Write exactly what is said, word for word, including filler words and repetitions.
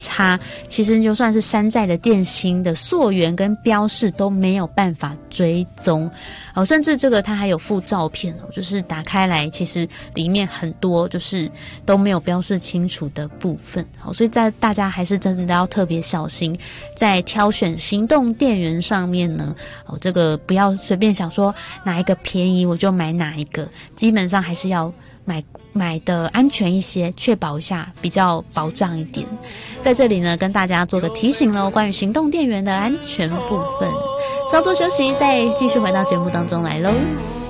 差，其实就算是山寨的电芯的溯源跟标示都没有办法追踪哦，甚至这个它还有附照片哦，就是打开来其实里面很多就是都没有标示清楚的部分哦，所以在大家还是真的要特别小心，在挑选行动电源上面呢哦，这个不要随便想说哪一个便宜我就买哪一个，基本上还是要买买的安全一些，确保一下比较保障一点。在这里呢跟大家做个提醒咯，关于行动电源的安全部分。稍作休息再继续回到节目当中来咯。